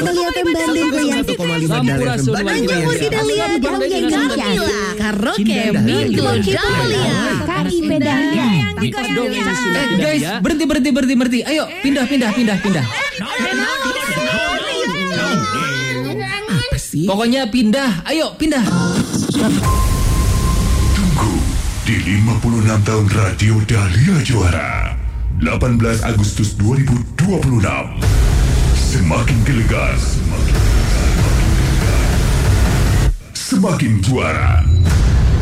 Dahlia FM Bandung goyang. Sampurasun Murti Dahlia Dahlia Indonesia. Karaoke Minggu Dahlia. KIP Dahlia. Guys, berhenti. Ayo, pindah. Apa sih? Pokoknya pindah, ayo pindah. Tunggu di 56 tahun Radio Dahlia Juara 18 Agustus 2026. Semakin gelegar, semakin juara.